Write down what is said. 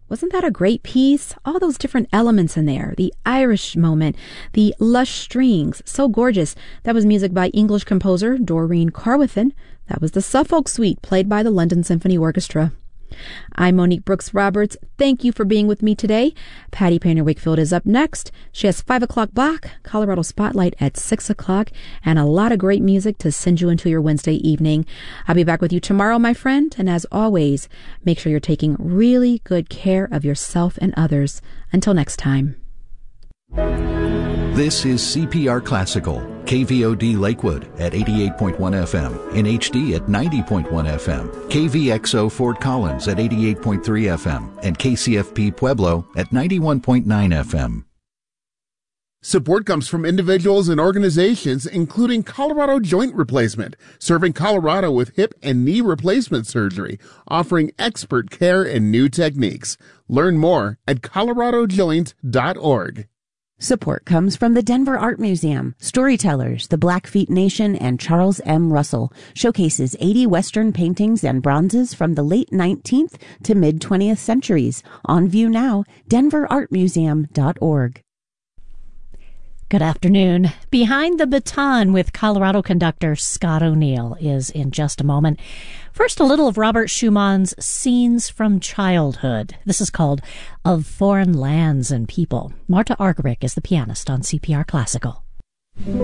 Wasn't that a great piece? All those different elements in there. The Irish moment, the lush strings, so gorgeous. That was music by English composer Doreen Carwithan. That was the Suffolk Suite, played by the London Symphony Orchestra. I'm Monique Brooks Roberts. Thank you for being with me today. Patty Painter Wakefield is up next. She has 5 o'clock block, Colorado Spotlight at 6 o'clock, and a lot of great music to send you into your Wednesday evening. I'll be back with you tomorrow, my friend. And as always, make sure you're taking really good care of yourself and others. Until next time. This is CPR Classical, KVOD Lakewood at 88.1 FM, in HD at 90.1 FM, KVXO Fort Collins at 88.3 FM, and KCFP Pueblo at 91.9 FM. Support comes from individuals and organizations, including Colorado Joint Replacement, serving Colorado with hip and knee replacement surgery, offering expert care and new techniques. Learn more at coloradojoint.org. Support comes from the Denver Art Museum, Storytellers, the Blackfeet Nation, and Charles M. Russell. Showcases 80 Western paintings and bronzes from the late 19th to mid-20th centuries. On view now, denverartmuseum.org. Good afternoon. Behind the Baton with Colorado conductor Scott O'Neill is in just a moment. First, a little of Robert Schumann's Scenes from Childhood. This is called Of Foreign Lands and People. Marta Argerich is the pianist on CPR Classical.